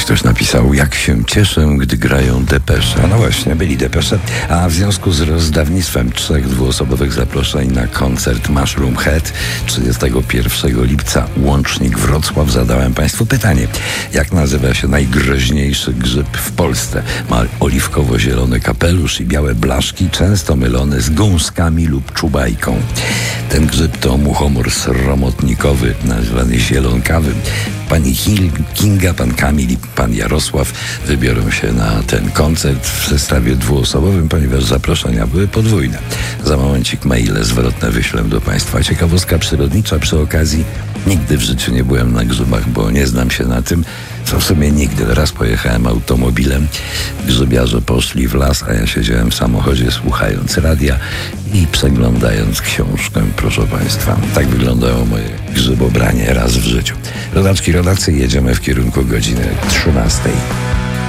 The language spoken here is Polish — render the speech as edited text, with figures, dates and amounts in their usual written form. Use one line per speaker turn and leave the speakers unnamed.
Ktoś napisał, jak się cieszę, gdy grają Depesze. No właśnie, byli Depesze, a w związku z rozdawnictwem 3 dwuosobowych zaproszeń na koncert Mushroom Head 31 lipca Łącznik Wrocław zadałem Państwu pytanie. Jak nazywa się najgroźniejszy grzyb w Polsce? Ma oliwkowo-zielony kapelusz i białe blaszki, często mylony z gąskami lub czubajką. Ten grzyb to muchomor sromotnikowy, nazywany zielonkawym. Pani Kinga, pan Kamil i pan Jarosław wybiorą się na ten koncert w zestawie dwuosobowym, ponieważ zaproszenia były podwójne. Za momencik maile zwrotne wyślę do Państwa. Ciekawostka przyrodnicza przy okazji. Nigdy w życiu nie byłem na grzybach, bo nie znam się na tym. Co w sumie nigdy. Raz pojechałem automobilem, grzybiarze poszli w las, a ja siedziałem w samochodzie słuchając radia i przeglądając książkę, proszę Państwa. Tak wyglądało moje grzybobranie raz w życiu. Rodaczki, rodacy, jedziemy w kierunku godziny 13.